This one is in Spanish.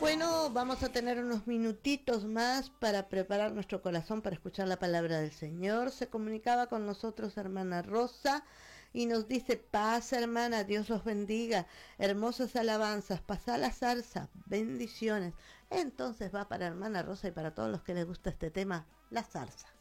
Bueno, vamos a tener unos minutitos más para preparar nuestro corazón para escuchar la palabra del Señor. Se comunicaba con nosotros hermana Rosa y nos dice: paz, hermana, Dios los bendiga, hermosas alabanzas, pasá la zarza, bendiciones. Entonces va para hermana Rosa y para todos los que les gusta este tema, la zarza.